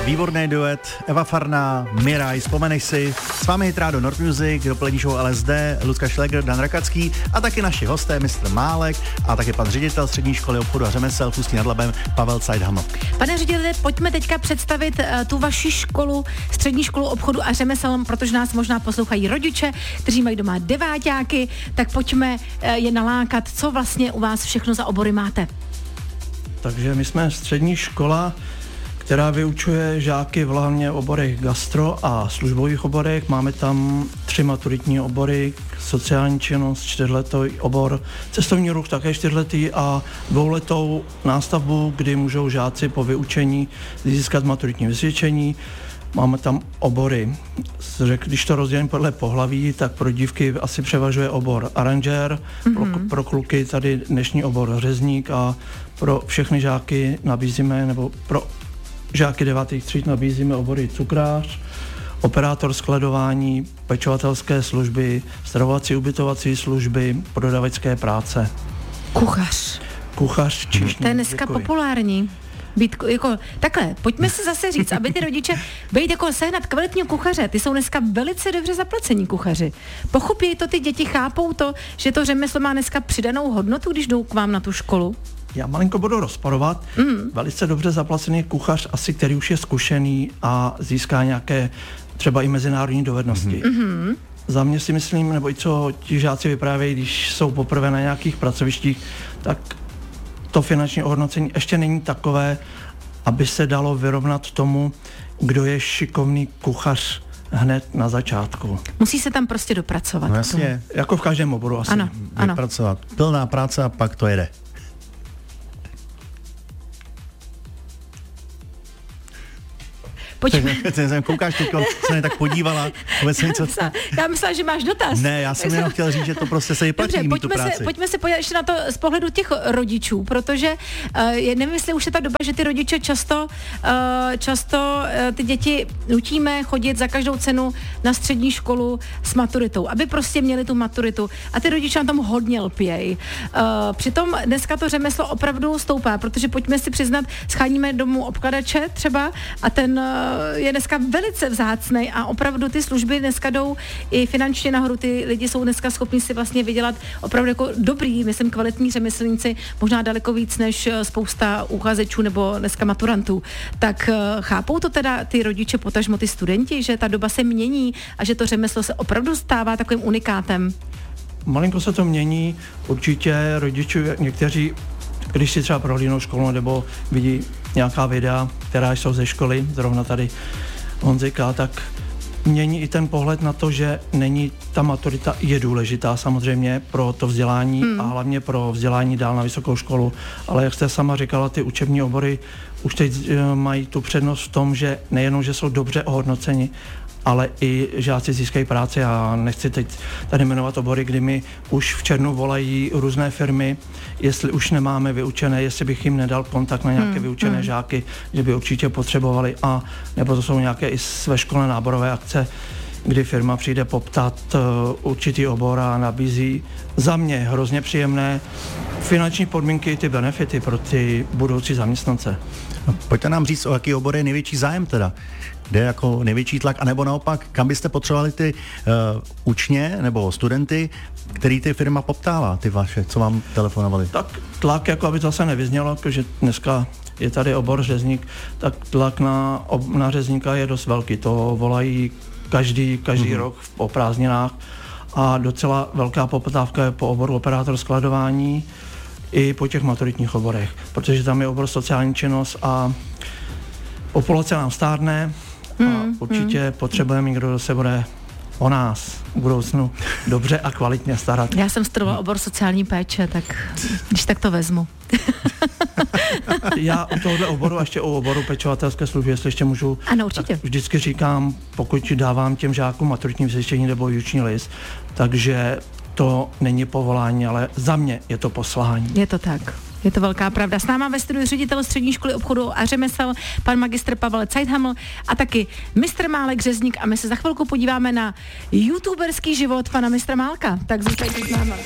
Výborný duet, Eva Farná, Miraj, vzpomeneš si, s vámi Hitrádo Nord Music, doplní show LSD, Lucka Šlegr, Dan Rakacký a taky naši hosté, mistr Málek a taky pan ředitel Střední školy obchodu a řemesel v Ústí nad Labem, Pavel Zeidhaml. Pane řediteli, pojďme teďka představit tu vaši školu, Střední školu obchodu a řemesel, protože nás možná poslouchají rodiče, kteří mají doma deváťáky, tak pojďme je nalákat, co vlastně u vás všechno za obory máte. Takže my jsme střední škola, která vyučuje žáky v hlavně oborech gastro a službových oborech. Máme tam 3 maturitní obory, sociální činnost, 4letý obor, cestovní ruch také 4letý a 2letou nástavbu, kdy můžou žáci po vyučení získat maturitní vysvědčení. Máme tam obory. Když to rozdělím podle pohlaví, tak pro dívky asi převažuje obor aranžér, pro kluky tady dnešní obor řezník a pro všechny žáky nabízíme, nebo pro žáky 9. tříd nabízíme obory cukrář, operátor skladování, pečovatelské služby, stravovací ubytovací služby, prodavačské práce. Kuchař, číšník. To je dneska populární. Být jako, takhle, pojďme si zase říct, aby ty rodiče být jako sehnat kvalitního kuchaře, ty jsou dneska velice dobře zaplacení kuchaři. Pochopí to ty děti, chápou to, že to řemeslo má dneska přidanou hodnotu, když jdou k vám na tu školu? Já malinko budu rozporovat. Velice dobře zaplacený kuchař, asi který už je zkušený a získá nějaké třeba i mezinárodní dovednosti. Za mě si myslím, nebo i co ti žáci vyprávějí, když jsou poprvé na nějakých pracovištích, tak to finanční ohodnocení ještě není takové, aby se dalo vyrovnat tomu, kdo je šikovný kuchař hned na začátku. Musí se tam prostě dopracovat. No jasně. Jako v každém oboru asi. Ano. Vypracovat. Pilná práce a pak to jede. Pojďme. Koukáš teď, se mě tak podívala. Já myslela, že máš dotaz. Ne, já jsem jenom chtěl říct, že to prostě se vyplatí mít tu práci. Pojďme se podívat ještě na to z pohledu těch rodičů, protože nevím, jestli už je ta doba, že ty rodiče často ty děti nutíme chodit za každou cenu na střední školu s maturitou, aby prostě měli tu maturitu. A ty rodiče na tom hodně lpějí. Přitom dneska to řemeslo opravdu stoupá, protože pojďme si přiznat, scháníme domů obkladače třeba a ten je dneska velice vzácnej a opravdu ty služby dneska jdou i finančně nahoru. Ty lidi jsou dneska schopni si vlastně vydělat opravdu jako dobrý, myslím kvalitní řemeslníci, možná daleko víc než spousta uchazečů nebo dneska maturantů. Tak chápou to teda ty rodiče, potažmo ty studenti, že ta doba se mění a že to řemeslo se opravdu stává takovým unikátem? Malinko se to mění, určitě rodiče někteří, když si třeba prohlídnou školu nebo vidí nějaká videa, která jsou ze školy, zrovna tady Honzika, tak mění i ten pohled na to, že není ta maturita je důležitá samozřejmě pro to vzdělání a hlavně pro vzdělání dál na vysokou školu, ale jak jste sama říkala, ty učební obory už teď mají tu přednost v tom, že nejenom, že jsou dobře ohodnoceni, ale i žáci získají práci. Já nechci teď tady jmenovat obory, kdy mi už v červnu volají různé firmy, jestli už nemáme vyučené, jestli bych jim nedal kontakt na nějaké vyučené žáky, že by určitě potřebovali, a nebo to jsou nějaké i své školné náborové akce, kdy firma přijde poptat určitý obor a nabízí za mě hrozně příjemné finanční podmínky i ty benefity pro ty budoucí zaměstnance. Pojďte nám říct, o jaký obor je největší zájem teda? Kde je jako největší tlak, anebo naopak, kam byste potřebovali ty učně nebo studenty, který ty firma poptává, ty vaše, co vám telefonovali? Tak tlak, jako aby to zase nevyznělo, že dneska je tady obor řezník, tak tlak na řezníka je dost velký. To volají každý rok o prázdninách a docela velká poptávka je po oboru operátor skladování i po těch maturitních oborech, protože tam je obor sociální činnost a populace nám stárne a určitě potřebujeme někdo, kdo se bude o nás v budoucnu dobře a kvalitně starat. Já jsem studovala obor sociální péče, tak když tak to vezmu. Já u tohohle oboru a ještě u oboru pečovatelské služby, jestli ještě můžu, ano, určitě. Tak vždycky říkám, pokud dávám těm žákům maturitní vysvědčení nebo výuční list, takže to není povolání, ale za mě je to poslání. Je to tak. Je to velká pravda. S náma ve studiu ředitel Střední školy obchodu a řemesel, pan magistr Pavel Zeidhaml a taky mistr Málek řezník a my se za chvilku podíváme na youtuberský život pana mistra Málka. Tak zůstaňte s náma.